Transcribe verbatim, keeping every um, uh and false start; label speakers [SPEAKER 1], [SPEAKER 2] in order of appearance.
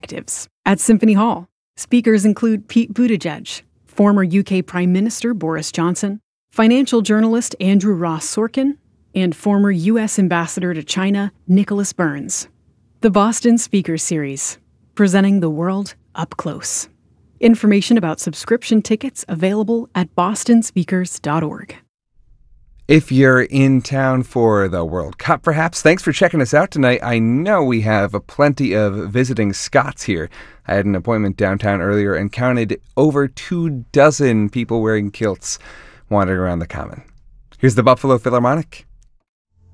[SPEAKER 1] Actives at Symphony Hall. Speakers include Pete Buttigieg, former U K Prime Minister Boris Johnson, financial journalist Andrew Ross Sorkin, and former U S Ambassador to China Nicholas Burns. The Boston Speakers Series, presenting the world up close. Information about subscription tickets available at boston speakers dot org.
[SPEAKER 2] If you're in town for the World Cup, perhaps, thanks for checking us out tonight. I know we have plenty of visiting Scots here. I had an appointment downtown earlier and counted over two dozen people wearing kilts wandering around the Common. Here's the Buffalo Philharmonic